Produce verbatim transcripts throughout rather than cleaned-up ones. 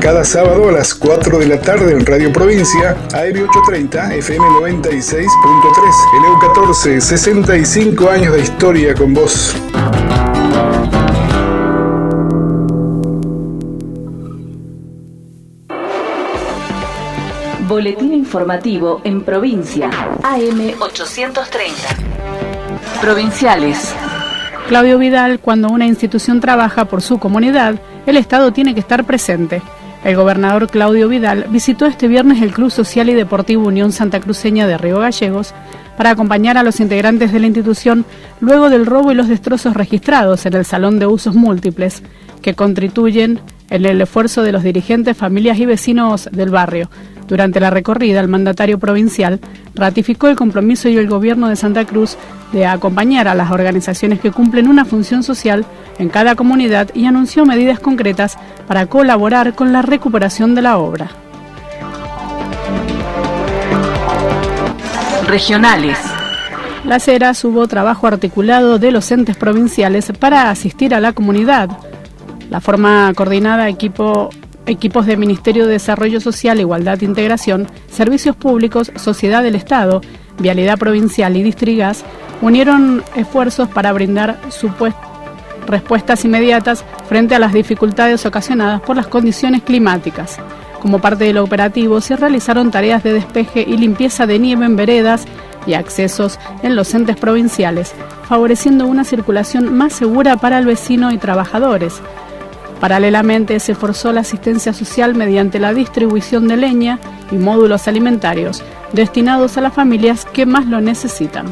cada sábado a las cuatro de la tarde en Radio Provincia, A M ochocientos treinta, F M noventa y seis punto tres. L U catorce, sesenta y cinco años de historia con vos. Boletín informativo en provincia. A M ochocientos treinta. Provinciales. Claudio Vidal: cuando una institución trabaja por su comunidad, el Estado tiene que estar presente. El gobernador Claudio Vidal visitó este viernes el Club Social y Deportivo Unión Santacruceña de Río Gallegos para acompañar a los integrantes de la institución luego del robo y los destrozos registrados en el Salón de Usos Múltiples, que contribuyen en el esfuerzo de los dirigentes, familias y vecinos del barrio. Durante la recorrida, el mandatario provincial ratificó el compromiso y el gobierno de Santa Cruz de acompañar a las organizaciones que cumplen una función social en cada comunidad y anunció medidas concretas para colaborar con la recuperación de la obra. Regionales. Las Heras hubo trabajo articulado de los entes provinciales para asistir a la comunidad. La forma coordinada equipo, equipos de Ministerio de Desarrollo Social, Igualdad e Integración, Servicios Públicos, Sociedad del Estado, Vialidad Provincial y Distrigas unieron esfuerzos para brindar supuestas respuestas inmediatas frente a las dificultades ocasionadas por las condiciones climáticas. Como parte del operativo se realizaron tareas de despeje y limpieza de nieve en veredas y accesos en los entes provinciales, favoreciendo una circulación más segura para el vecino y trabajadores. Paralelamente se forzó la asistencia social mediante la distribución de leña y módulos alimentarios destinados a las familias que más lo necesitan.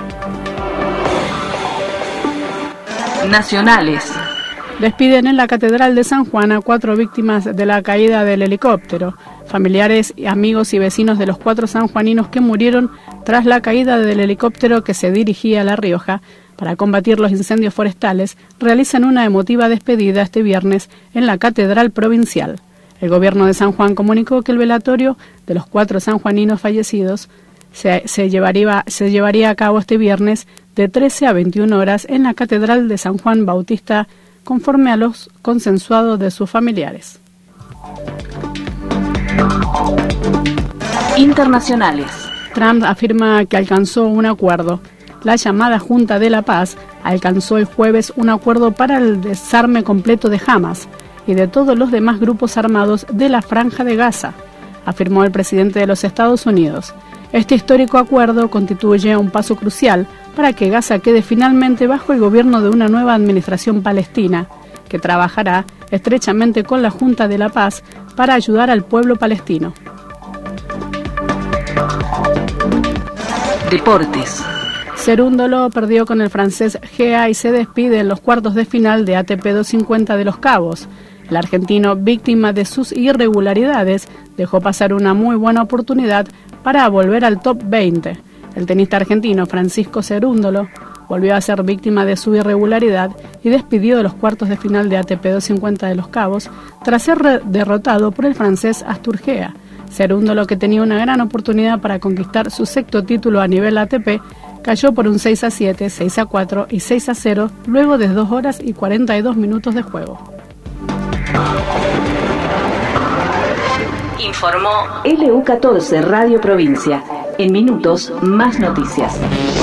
Nacionales. Despiden en la Catedral de San Juan a cuatro víctimas de la caída del helicóptero. Familiares, amigos y vecinos de los cuatro sanjuaninos que murieron tras la caída del helicóptero que se dirigía a La Rioja para combatir los incendios forestales realizan una emotiva despedida este viernes en la Catedral Provincial. El gobierno de San Juan comunicó que el velatorio de los cuatro sanjuaninos fallecidos se, se, llevaría, se llevaría a cabo este viernes de trece a veintiuna horas en la Catedral de San Juan Bautista, conforme a los consensuados de sus familiares. Internacionales. Trump afirma que alcanzó un acuerdo. La llamada Junta de la Paz alcanzó el jueves un acuerdo para el desarme completo de Hamas y de todos los demás grupos armados de la Franja de Gaza, afirmó el presidente de los Estados Unidos. Este histórico acuerdo constituye un paso crucial para que Gaza quede finalmente bajo el gobierno de una nueva administración palestina, que trabajará estrechamente con la Junta de la Paz para ayudar al pueblo palestino. Deportes. Cerúndolo perdió con el francés G A y se despide en los cuartos de final de A T P doscientos cincuenta de Los Cabos. El argentino, víctima de sus irregularidades, dejó pasar una muy buena oportunidad para volver al top veinte. El tenista argentino Francisco Cerúndolo volvió a ser víctima de su irregularidad y despidió de los cuartos de final de A T P doscientos cincuenta de Los Cabos tras ser derrotado por el francés Astur Gea. Cerúndolo, que tenía una gran oportunidad para conquistar su sexto título a nivel A T P, cayó por un seis a siete, seis a cuatro y seis a cero luego de dos horas y cuarenta y dos minutos de juego. Informó L U catorce Radio Provincia. En minutos, más noticias.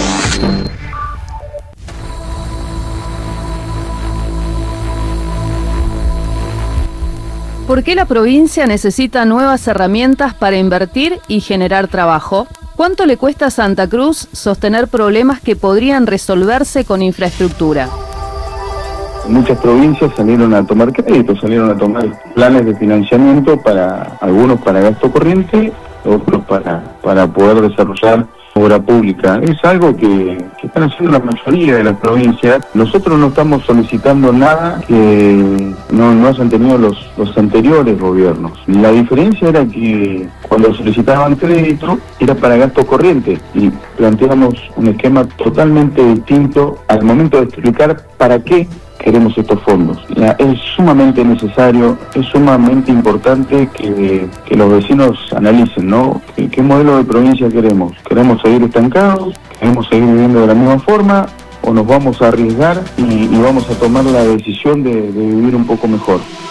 ¿Por qué la provincia necesita nuevas herramientas para invertir y generar trabajo? ¿Cuánto le cuesta a Santa Cruz sostener problemas que podrían resolverse con infraestructura? Muchas provincias salieron a tomar créditos, salieron a tomar planes de financiamiento, para algunos para gasto corriente, otros para, para poder desarrollar obra pública. Es algo que, que están haciendo la mayoría de las provincias. Nosotros no estamos solicitando nada que no, no hayan tenido los, los anteriores gobiernos. La diferencia era que cuando solicitaban crédito era para gasto corriente y planteamos un esquema totalmente distinto al momento de explicar para qué queremos estos fondos. Ya, es sumamente necesario, es sumamente importante que, que los vecinos analicen, ¿no? ¿Qué, qué modelo de provincia queremos? ¿Queremos seguir estancados? ¿Queremos seguir viviendo de la misma forma? ¿O nos vamos a arriesgar y, y vamos a tomar la decisión de, de vivir un poco mejor?